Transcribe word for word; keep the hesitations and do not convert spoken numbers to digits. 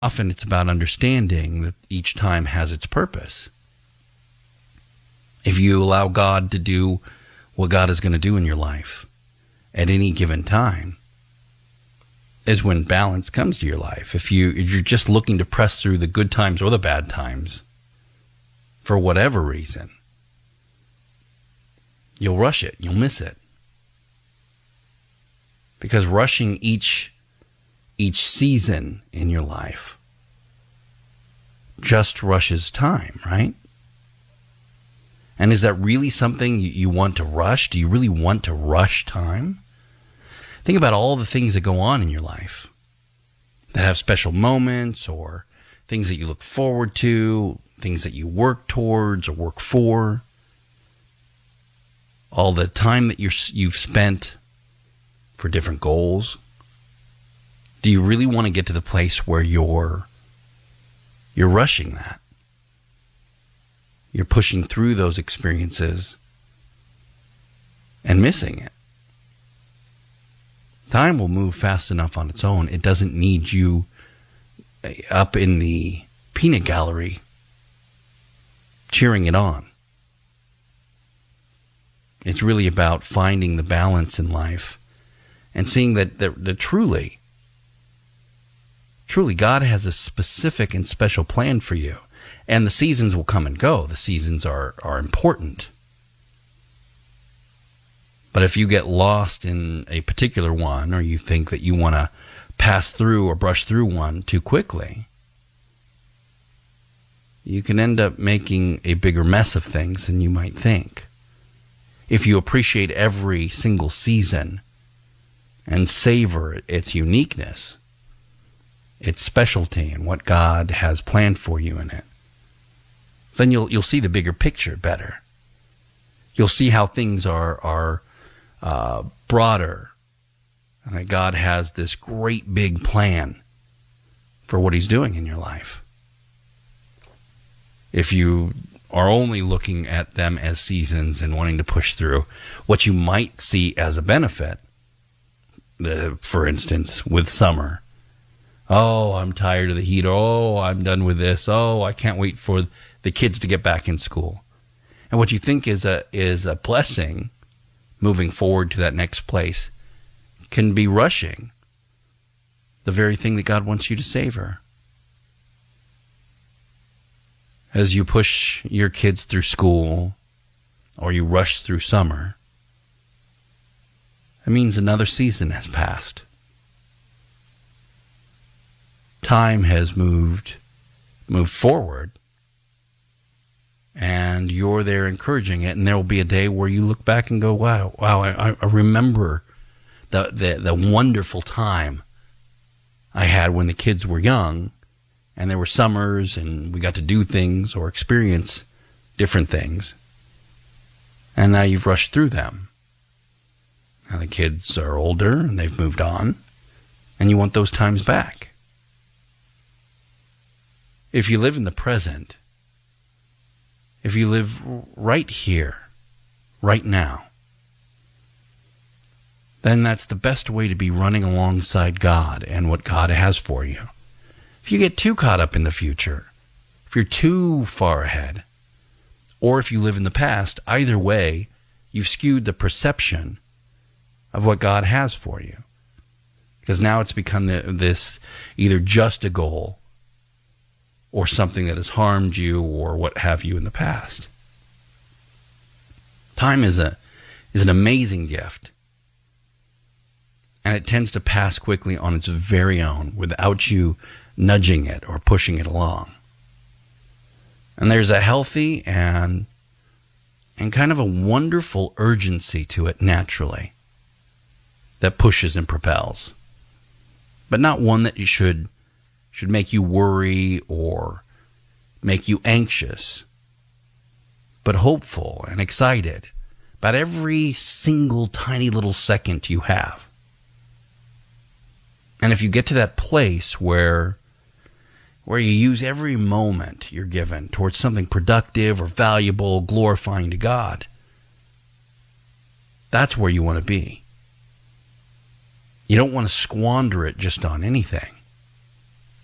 Often it's about understanding that each time has its purpose. If you allow God to do what God is going to do in your life at any given time, is when balance comes to your life. If, you, if you're just looking to press through the good times or the bad times, for whatever reason, you'll rush it. You'll miss it. Because rushing each, each season in your life just rushes time, right? And is that really something you, you want to rush? Do you really want to rush time? Think about all the things that go on in your life that have special moments or things that you look forward to, things that you work towards or work for. All the time that you're, you've spent for different goals. Do you really want to get to the place where you're, you're rushing that? You're pushing through those experiences and missing it. Time will move fast enough on its own. It doesn't need you up in the peanut gallery cheering it on. It's really about finding the balance in life and seeing that, that, that truly, truly God has a specific and special plan for you. And the seasons will come and go. The seasons are, are important. But if you get lost in a particular one, or you think that you want to pass through or brush through one too quickly, you can end up making a bigger mess of things than you might think. If you appreciate every single season and savor its uniqueness, its specialty, and what God has planned for you in it, then you'll you'll see the bigger picture better. You'll see how things are are uh, broader, and that God has this great big plan for what He's doing in your life. If you are only looking at them as seasons and wanting to push through, what you might see as a benefit, the, for instance, with summer. Oh, I'm tired of the heat. Oh, I'm done with this. Oh, I can't wait for the kids to get back in school. And what you think is a is a blessing moving forward to that next place can be rushing the very thing that God wants you to savor. As you push your kids through school or you rush through summer, it means another season has passed. Time has moved moved forward, and you're there encouraging it, and there will be a day where you look back and go, wow, wow, I, I remember the, the, the wonderful time I had when the kids were young, and there were summers, and we got to do things or experience different things, and now you've rushed through them. Now the kids are older, and they've moved on, and you want those times back. If you live in the present, if you live right here, right now, then that's the best way to be running alongside God and what God has for you. If you get too caught up in the future, if you're too far ahead, or if you live in the past, either way, you've skewed the perception of what God has for you. Because now it's become this either just a goal or something that has harmed you or what have you in the past. Time is a is an amazing gift. And it tends to pass quickly on its very own without you nudging it or pushing it along. And there's a healthy and and kind of a wonderful urgency to it naturally that pushes and propels. But not one that you should should make you worry or make you anxious, but hopeful and excited about every single tiny little second you have. And if you get to that place where where you use every moment you're given towards something productive or valuable, glorifying to God, that's where you want to be. You don't want to squander it just on anything.